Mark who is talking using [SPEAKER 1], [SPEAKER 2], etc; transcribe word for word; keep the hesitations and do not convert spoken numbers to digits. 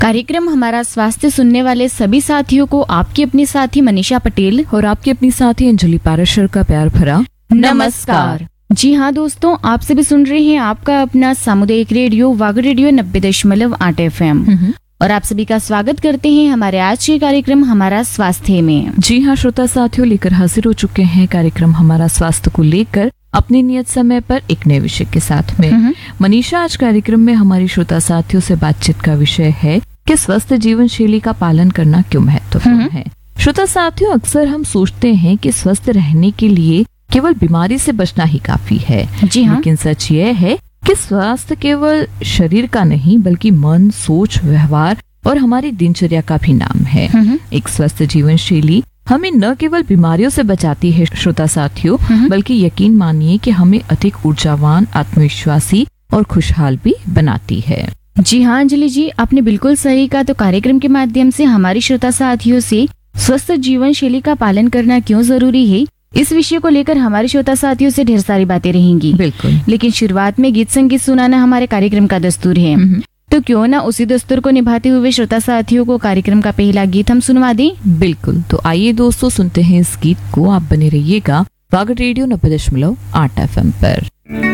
[SPEAKER 1] कार्यक्रम हमारा स्वास्थ्य सुनने वाले सभी साथियों को आपकी अपनी साथी मनीषा पटेल
[SPEAKER 2] और आपकी अपनी साथी अंजलि पाराशर का प्यार भरा
[SPEAKER 1] नमस्कार। जी हाँ दोस्तों, आप सभी सुन रहे हैं आपका अपना सामुदायिक रेडियो वाग रेडियो नब्बे दशमलव आठ एफ एम और आप सभी का स्वागत करते हैं हमारे आज के कार्यक्रम हमारा स्वास्थ्य में।
[SPEAKER 2] जी हाँ श्रोता साथियों, लेकर हाजिर हो चुके हैं कार्यक्रम हमारा स्वास्थ्य को लेकर अपने नियत समय पर एक नए विषय के साथ में। मनीषा, आज कार्यक्रम में हमारी श्रोता साथियों से बातचीत का विषय है कि स्वस्थ जीवन शैली का पालन करना क्यों महत्वपूर्ण है। श्रोता साथियों, अक्सर हम सोचते हैं कि स्वस्थ रहने के लिए केवल बीमारी से बचना ही काफी है।
[SPEAKER 1] जी हाँ।
[SPEAKER 2] लेकिन सच यह है कि स्वास्थ्य केवल शरीर का नहीं बल्कि मन, सोच, व्यवहार और हमारी दिनचर्या का भी नाम है। एक स्वस्थ जीवन शैली हमें न केवल बीमारियों से बचाती है श्रोता साथियों, बल्कि यकीन मानिए कि हमें अधिक ऊर्जावान, आत्मविश्वासी और खुशहाल भी बनाती है।
[SPEAKER 1] जी हाँ अंजलि जी, आपने बिल्कुल सही कहा। तो कार्यक्रम के माध्यम से हमारी श्रोता साथियों से स्वस्थ जीवन शैली का पालन करना क्यों जरूरी है, इस विषय को लेकर हमारे श्रोता साथियों से ढेर सारी बातें रहेंगी।
[SPEAKER 2] बिल्कुल।
[SPEAKER 1] लेकिन शुरुआत में गीत संगीत सुनाना हमारे कार्यक्रम का दस्तूर है, तो क्यों ना उसी दस्तूर को निभाते हुए श्रोता साथियों को कार्यक्रम का पहला गीत हम सुनवा दें।
[SPEAKER 2] बिल्कुल, तो आइए दोस्तों सुनते हैं इस गीत को। आप बने रहिएगा वाग रेडियो नब्बे दशमलव आठ एफ एम पर।